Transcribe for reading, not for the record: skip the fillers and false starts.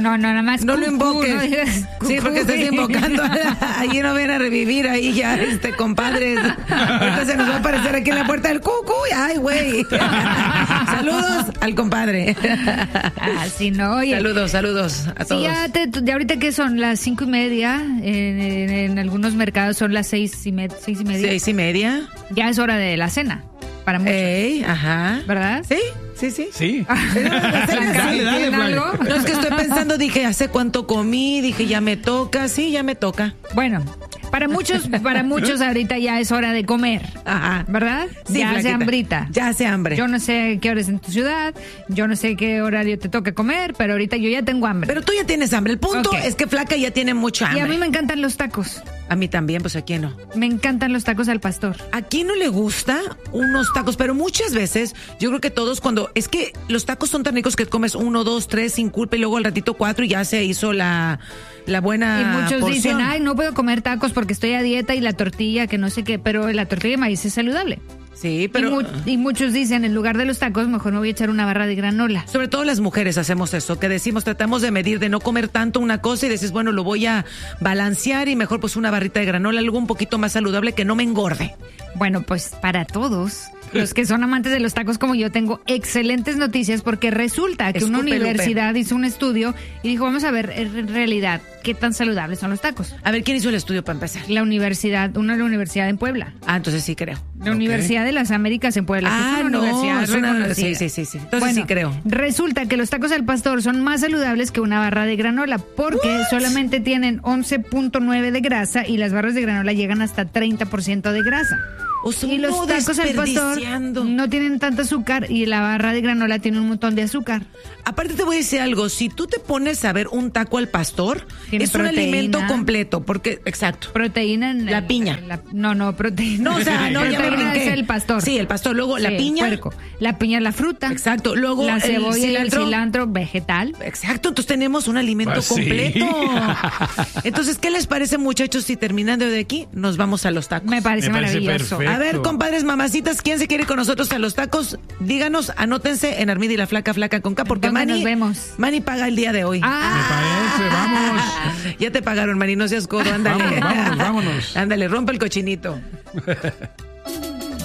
No, nada más. No lo invoques. No digas Sí, porque estás invocando. Allí no viene a revivir ahí ya, compadres. Ahorita se nos va a aparecer aquí en la puerta del cucu. Ay, güey. Saludos al compadre. Así no, oye. Saludos a todos. Sí, ya ahorita que son las 5:30, en algunos mercados son las 6:30. 6:30. Ya es hora de la cena, para muchos. Ajá. ¿Verdad? Sí. Sí. Dale, Flavio. No, es que estoy pensando, dije, ¿hace cuánto comí? Dije, ya me toca. Sí, ya me toca. Bueno, para muchos ahorita ya es hora de comer. Ajá. ¿Verdad? Sí, ya hace flaquita. hambrita. Ya hace hambre. Yo no sé qué hora es en tu ciudad, yo no sé qué horario te toca comer, pero ahorita yo ya tengo hambre. Pero tú ya tienes hambre. El punto Ok. es que Flaca ya tiene mucha hambre. Y a mí me encantan los tacos. A mí también, pues ¿a quién no? Me encantan los tacos al pastor. ¿A quién no le gusta unos tacos? Pero muchas veces, yo creo que todos es que los tacos son tan ricos que comes 1, 2, 3 sin culpa y luego al ratito 4 y ya se hizo la buena Y muchos porción. dicen, ay, no puedo comer tacos porque estoy a dieta y la tortilla, que no sé qué, pero la tortilla de maíz es saludable. Sí, pero Y muchos dicen, en lugar de los tacos, mejor me voy a echar una barra de granola. sobre todo las mujeres hacemos eso, que decimos, tratamos de medir, de no comer tanto una cosa y dices, bueno, lo voy a balancear y mejor pues una barrita de granola, algo un poquito más saludable que no me engorde. Bueno, pues para todos los que son amantes de los tacos como yo, tengo excelentes noticias porque resulta que una Escupe, Lupe. universidad hizo un estudio y dijo, vamos a ver en realidad qué tan saludables son los tacos. A ver, ¿quién hizo el estudio para empezar? La universidad en Puebla. Ah, entonces sí creo. La Universidad de las Américas en Puebla. que es una universidad es una reconocida. sí. Entonces Bueno, sí creo. Resulta que los tacos al pastor son más saludables que una barra de granola porque solamente tienen 11.9 de grasa y las barras de granola llegan hasta 30% de grasa. O sea, Y los no tacos al pastor desperdiciando. no tienen tanto azúcar y la barra de granola tiene un montón de azúcar. Aparte te voy a decir algo, si tú te pones a ver un taco al pastor, Tiene es proteína. un alimento completo, porque, exacto. Proteína en La piña. No, proteína. No, o sea, no, ya me proteína brinqué. es el pastor. Sí, el pastor, luego la Sí, piña. el puerco. La piña es la fruta. Exacto, luego La el cebolla y el cilantro. cilantro vegetal. Exacto, entonces tenemos un alimento Pues sí. completo. Entonces, ¿qué les parece, muchachos, si terminando de aquí nos vamos a los tacos? Me parece Me parece maravilloso. perfecto. A ver, compadres, mamacitas, ¿quién se quiere con nosotros a los tacos? Díganos, anótense en Armida y la Flaca con K, porque ¿Dónde Manny, nos vemos? Manny paga el día de hoy. Me parece, vamos. Ya te pagaron, Manny, no seas codo, ándale. Vámonos. Ándale, rompe el cochinito.